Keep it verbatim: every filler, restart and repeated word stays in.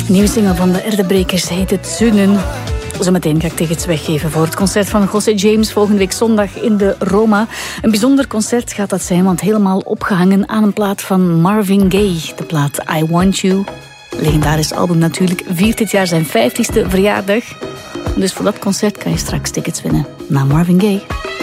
Nieuwe single van de Erdebrekers heet het Zunnen. Zometeen ga ik tickets weggeven voor het concert van José James volgende week zondag in de Roma. Een bijzonder concert gaat dat zijn, want helemaal opgehangen aan een plaat van Marvin Gaye. De plaat I Want You. Legendarisch album natuurlijk, viert dit jaar zijn vijftigste verjaardag. Dus voor dat concert kan je straks tickets winnen. Na Marvin Gaye.